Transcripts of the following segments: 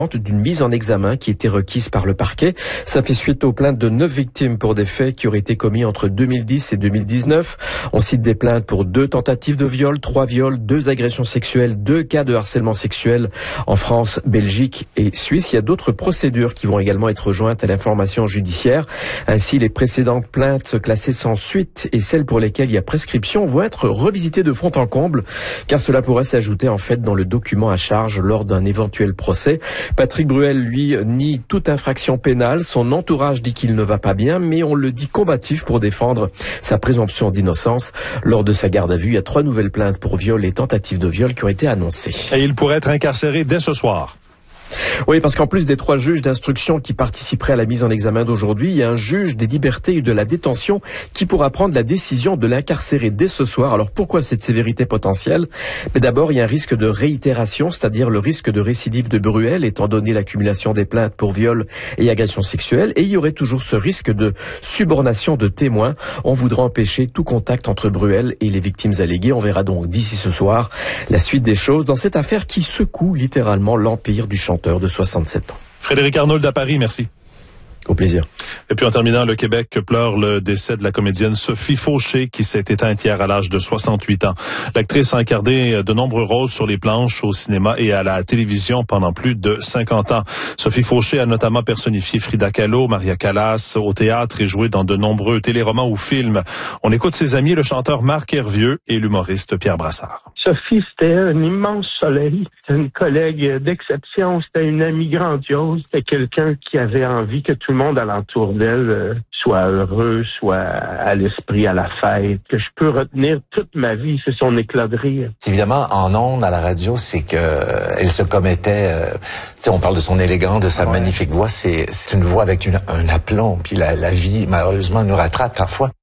d'une mise en examen qui était requise par le parquet. Ça fait suite aux plaintes de 9 victimes pour des faits qui auraient été commis entre 2010 et 2019. On cite des plaintes pour 2 tentatives de viol, 3 viols, 2 agressions sexuelles, 2 cas de harcèlement sexuel en France, Belgique et Suisse. Il y a d'autres procédures qui vont également être jointes à l'information judiciaire. Ainsi, les précédentes plaintes classées sans suite et celles pour lesquelles il y a prescription vont être revisitées de fond en comble, car cela pourrait s'ajouter en fait dans le document à charge lors d'un éventuel procès. Patrick Bruel, lui, nie toute infraction pénale. Son entourage dit qu'il ne va pas bien, mais on le dit combatif pour défendre sa présomption d'innocence. Lors de sa garde à vue, il y a 3 nouvelles plaintes pour viol et tentatives de viol qui ont été annoncées. Et il pourrait être incarcéré dès ce soir. Oui, parce qu'en plus des 3 juges d'instruction qui participeraient à la mise en examen d'aujourd'hui, il y a un juge des libertés et de la détention qui pourra prendre la décision de l'incarcérer dès ce soir. Alors pourquoi cette sévérité potentielle? Mais d'abord, il y a un risque de réitération, c'est-à-dire le risque de récidive de Bruel, étant donné l'accumulation des plaintes pour viol et agression sexuelle. Et il y aurait toujours ce risque de subornation de témoins. On voudra empêcher tout contact entre Bruel et les victimes alléguées. On verra donc d'ici ce soir la suite des choses dans cette affaire qui secoue littéralement l'empire du chanteur de 67 ans. Frédéric Arnould à Paris, merci. Au plaisir. Et puis en terminant, le Québec pleure le décès de la comédienne Sophie Fauché qui s'est éteinte hier à l'âge de 68 ans. L'actrice a incarné de nombreux rôles sur les planches, au cinéma et à la télévision pendant plus de 50 ans. Sophie Fauché a notamment personnifié Frida Kahlo, Maria Callas au théâtre et joué dans de nombreux téléromans ou films. On écoute ses amis, le chanteur Marc Hervieux et l'humoriste Pierre Brassard. Sophie, c'était un immense soleil. C'était une collègue d'exception. C'était une amie grandiose. C'était quelqu'un qui avait envie que tout le monde alentour d'elle soit heureux, soit à l'esprit, à la fête. Que je peux retenir toute ma vie, c'est son éclat de rire. Évidemment, en ondes, à la radio, c'est que elle se commettait... on parle de son élégance, de sa magnifique voix. C'est une voix avec un aplomb. Puis la vie, malheureusement, nous rattrape parfois.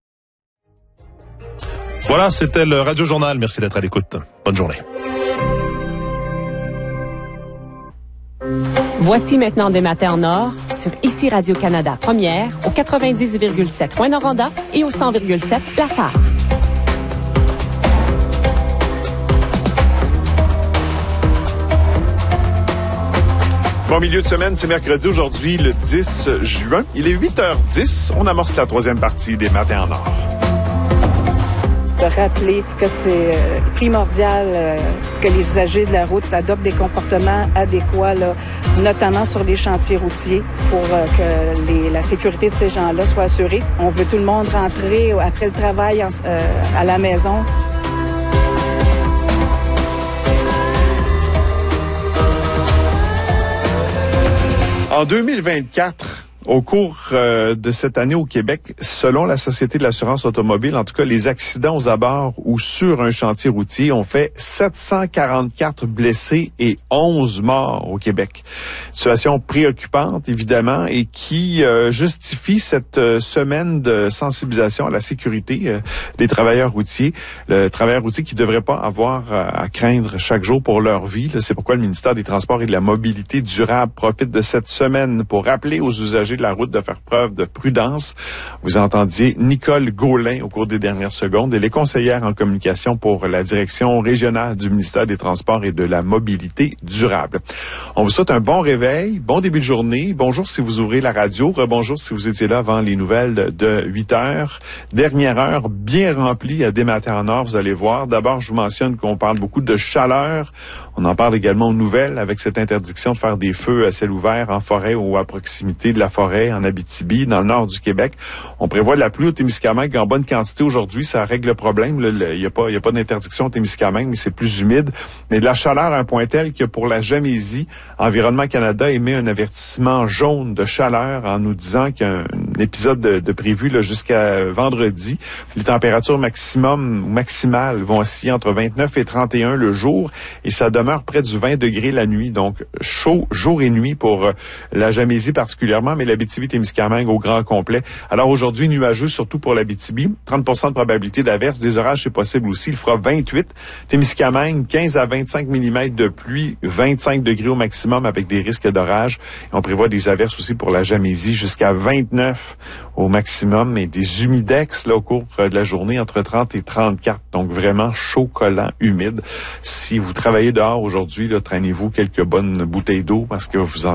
Voilà, c'était le Radio Journal. Merci d'être à l'écoute. Bonne journée. Voici maintenant des matins en or sur ici Radio-Canada Première au 90,7 Rouyn-Noranda et au 100,7 La Sarre. Bon milieu de semaine, c'est mercredi aujourd'hui, le 10 juin. Il est 8h10. On amorce la 3e partie des matins en or. De rappeler que c'est primordial que les usagers de la route adoptent des comportements adéquats, là, notamment sur les chantiers routiers, pour que la sécurité de ces gens-là soit assurée. On veut tout le monde rentrer après le travail à la maison. En 2024, au cours de cette année au Québec, selon la Société de l'assurance automobile, en tout cas, les accidents aux abords ou sur un chantier routier ont fait 744 blessés et 11 morts au Québec. Situation préoccupante, évidemment, et qui justifie cette semaine de sensibilisation à la sécurité des travailleurs routiers. Le travailleur routier qui ne devrait pas avoir à craindre chaque jour pour leur vie. C'est pourquoi le ministère des Transports et de la Mobilité durable profite de cette semaine pour rappeler aux usagers de la route de faire preuve de prudence. Vous entendiez Nicole Gaulin au cours des dernières secondes. Elle est conseillère en communication pour la direction régionale du ministère des Transports et de la Mobilité durable. On vous souhaite un bon réveil, bon début de journée. Bonjour si vous ouvrez la radio. Rebonjour si vous étiez là avant les nouvelles de 8 heures. Dernière heure bien remplie à des matins en or, vous allez voir. D'abord, je vous mentionne qu'on parle beaucoup de chaleur. On en parle également aux nouvelles avec cette interdiction de faire des feux à ciel ouvert en forêt ou à proximité de la forêt en Abitibi, dans le nord du Québec. On prévoit de la pluie au Témiscamingue en bonne quantité aujourd'hui. Ça règle le problème. Il y a pas d'interdiction au Témiscamingue, mais c'est plus humide. Mais de la chaleur à un point tel que pour la Gamésie, Environnement Canada émet un avertissement jaune de chaleur en nous disant qu'il y a un épisode de prévu là, jusqu'à vendredi. Les températures maximales vont osciller entre 29 et 31 le jour et ça demeure près du 20 degrés la nuit. Donc, chaud jour et nuit pour la Gamésie particulièrement, mais l'Abitibi-Témiscamingue au grand complet. Alors aujourd'hui, nuageux, surtout pour l'Abitibi. 30% de probabilité d'averse. Des orages, c'est possible aussi. Il fera 28. Témiscamingue, 15 à 25 mm de pluie, 25 degrés au maximum avec des risques d'orage. On prévoit des averses aussi pour la Gamésie jusqu'à 29 au maximum et des humidex là, au cours de la journée entre 30 et 34. Donc vraiment chaud, collant, humide. Si vous travaillez dehors aujourd'hui, là, traînez-vous quelques bonnes bouteilles d'eau parce que vous en